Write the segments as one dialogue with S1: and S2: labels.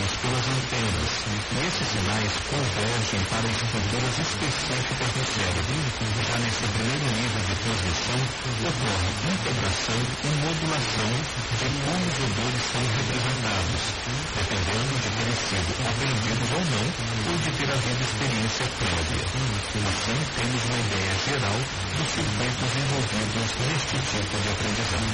S1: emitidos pelas antenas, e esses sinais convergem para estruturas específicas do cérebro. Já nesse primeiro nível de transmissão, ocorre integração e modulação de como os odores são representados, dependendo de terem sido aprendidos ou não, ou de ter havido experiência prévia. Assim, temos uma ideia geral dos circuitos envolvidos neste tipo de aprendizado.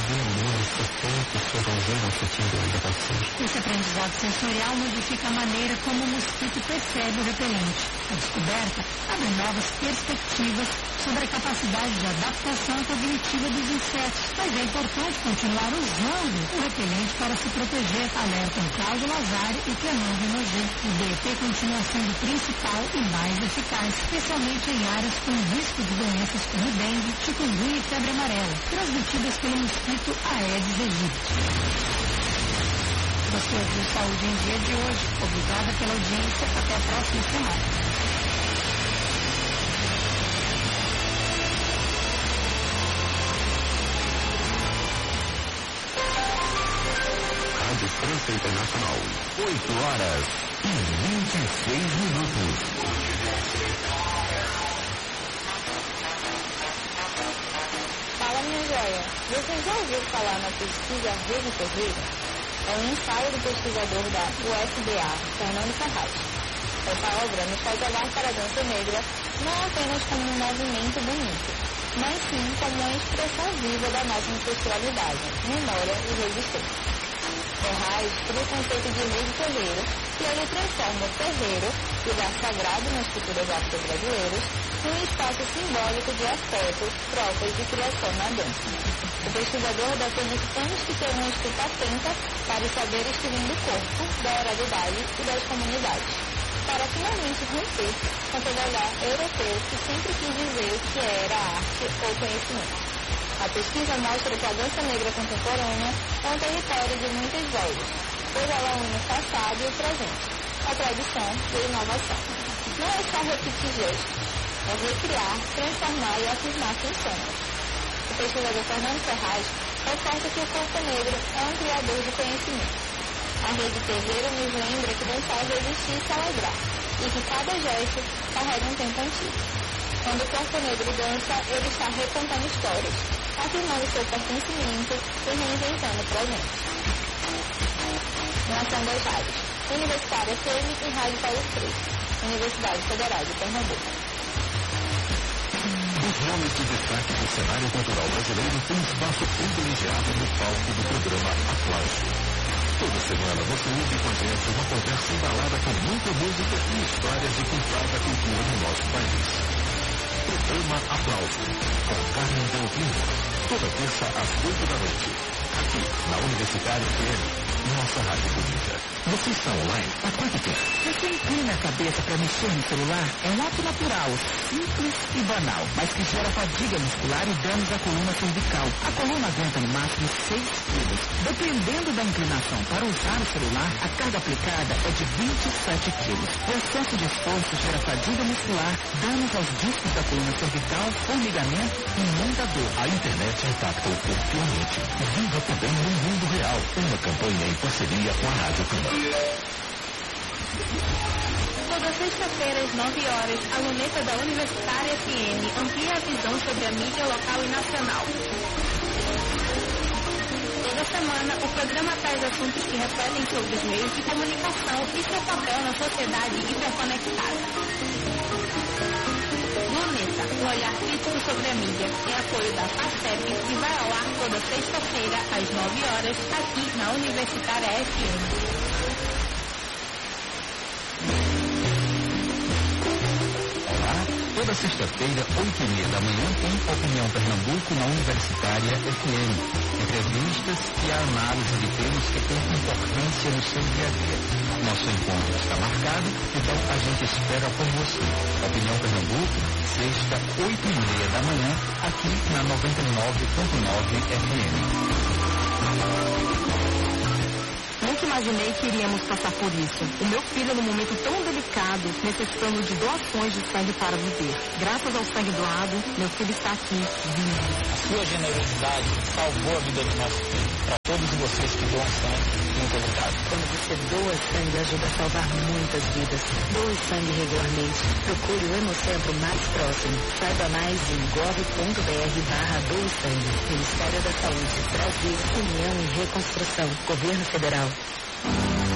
S2: Esse aprendizado sensorial modifica a maneira como o mosquito percebe o repelente. A descoberta abre novas perspectivas sobre a capacidade de adaptação cognitiva dos insetos, mas é importante continuar usando o repelente para se proteger, alertam Cláudio Lazari e Clemão Renogê. O DET continua sendo o principal e mais eficaz, especialmente em áreas com risco de doenças como dengue, chikungunya e febre amarela, transmitidas pelo mosquito Aedes aegypti. Você ouviu Saúde em Dia de hoje. Obrigada pela audiência. Até a próxima semana.
S1: Rádio França Internacional. 8 horas e 26 minutos.
S3: Fala, minha joia. Você já ouviu falar na pesquisa Rede Ferreira? É um ensaio do pesquisador da UFBA, Fernando Ferraz. Essa obra nos faz olhar para a dança negra não apenas como um movimento bonito, mas sim como uma expressão viva da nossa sexualidade, memória e resistência. Ferraz cria o conceito de rede terreiro, e ele transforma o terreiro, lugar sagrado nas culturas afro-brasileiras, num espaço simbólico de afeto, trocas e criação na dança. O pesquisador defende que temos que ter uma escuta atenta para os saberes que vêm do corpo, da oralidade e das comunidades, para finalmente romper com aquele olhar europeu que sempre quis dizer o que era arte ou conhecimento. A pesquisa mostra que a dança negra contemporânea é um território de muitas vozes, pois ela une o passado e o presente, a tradição e a inovação. Não é só repetir gestos, é recriar, transformar e afirmar quem somos. O pesquisador Fernando Ferraz reforça que o corpo negro é um criador de conhecimento. A rede terreiro nos lembra que dançar é resistir e celebrar, e que cada gesto carrega um tempo antigo. Quando o corpo negro dança, ele está recontando histórias, afirmando seu pertencimento e reinventando o presente. Nação das Rádios, Universitária FM e Rádio Paulo Freire, Universidade Federal de Pernambuco.
S1: Os nomes de destaque do cenário cultural brasileiro têm espaço privilegiado no palco do programa Aplauso. Toda semana você ouve com a gente uma conversa embalada com muita música e histórias de quem faz a cultura no nosso país. Programa Aplauso, com Carmen Delvino, toda terça às 8 da noite, aqui na Universitária FM, nossa rádio pública. Você está online há quanto tempo?
S4: Você inclina a cabeça para mexer no celular? É um ato natural, simples e banal, mas que gera fadiga muscular e danos à coluna cervical. A coluna aguenta no máximo 6 quilos. Dependendo da inclinação para usar o celular, a carga aplicada é de 27 quilos. O excesso de esforço gera fadiga muscular, danos aos discos da coluna cervical, formigamento e muita dor.
S1: A internet impacta o corpo e a mente. Viva também no mundo real. Uma campanha em parceria com a Rádio Câmara.
S3: Toda sexta-feira às 9 horas, a luneta da Universitária FM amplia a visão sobre a mídia local e nacional. Toda semana, o programa traz assuntos que refletem sobre os meios de comunicação e seu papel na sociedade hiperconectada. Luneta, um olhar crítico sobre a mídia, em apoio da FACEP, que vai ao ar toda sexta-feira às 9 horas, aqui na Universitária FM.
S1: Toda sexta-feira, 8h30 da manhã, tem Opinião Pernambuco na Universitária FM. Entrevistas e a análise de temas que têm importância no seu dia a dia. Nosso encontro está marcado, então a gente espera por você. Opinião Pernambuco, sexta, 8h30 da manhã, aqui na 99.9 FM.
S4: Nunca imaginei que iríamos passar por isso. O meu filho, num momento tão delicado, necessitando de doações de sangue para viver. Graças ao sangue doado, meu filho está aqui, vivo.
S5: A sua generosidade salvou a vida do nosso filho. todos vocês que doam sangue, muito obrigado.
S6: Quando você doa sangue, ajuda a salvar muitas vidas. Doe sangue regularmente. Procure o Hemocentro mais próximo. Saiba mais em gov.br/doe sangue. Ministério da Saúde, Brasil, União e Reconstrução, Governo Federal.